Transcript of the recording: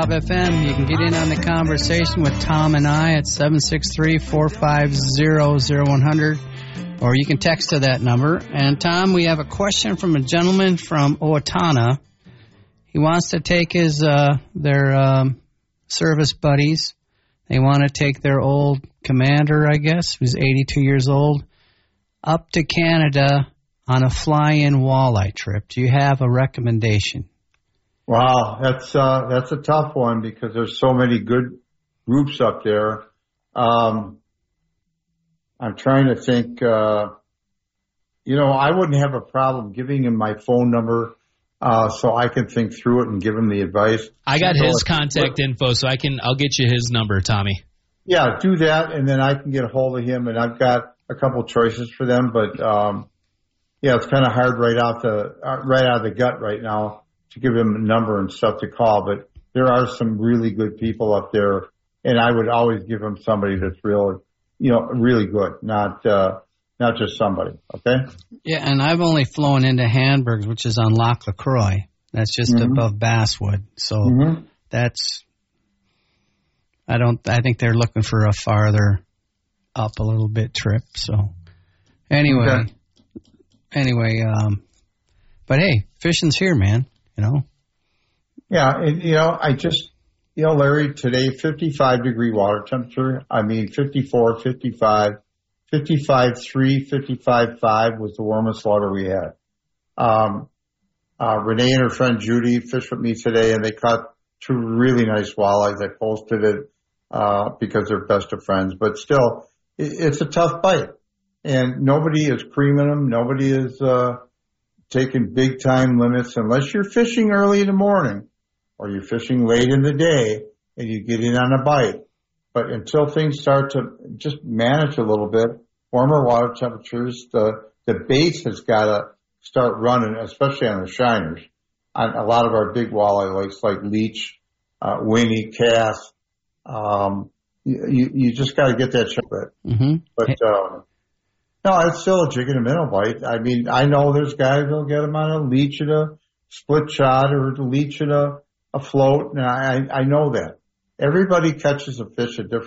Bob FM. You can get in on the conversation with Tom and I at 763-450-0100, or you can text to that number. And, Tom, we have a question from a gentleman from Owatonna. He wants to take his their service buddies. They want to take their old commander, I guess, who's 82 years old, up to Canada on a fly-in walleye trip. Do you have a recommendation? Wow, that's a tough one because there's so many good groups up there. I'm trying to think. I wouldn't have a problem giving him my phone number so I can think through it and give him the advice. I got his contact info, so I'll get you his number, Tommy. Yeah, do that, and then I can get a hold of him, and I've got a couple choices for them, but it's kind of hard right out of the gut right now to give him a number and stuff to call, but there are some really good people up there, and I would always give him somebody that's really good, not just somebody, okay? Yeah, and I've only flown into Hamburg, which is on Loch Lacroix. That's just above Basswood, so that's, I think they're looking for a farther up a little bit trip, so anyway, but hey, fishing's here, man, Yeah, and, Larry, today, 55-degree water temperature. 54, 55, 55.3, 55.5 was the warmest water we had. Renee and her friend Judy fished with me today, and they caught 2 really nice walleyes. I posted it because they're best of friends. But still, it's a tough bite. And nobody is creaming them. Nobody is taking big-time limits unless you're fishing early in the morning or you're fishing late in the day and you get in on a bite. But until things start to just manage a little bit, warmer water temperatures, the bait has got to start running, especially on the shiners. On a lot of our big walleye lakes like Leech, Winnie, Cass, you just got to get that shot. But no, it's still a jig and a minnow bite. I know there's guys that'll get them on a leech at a split shot or a leech at a float, and I know that. Everybody catches a fish at different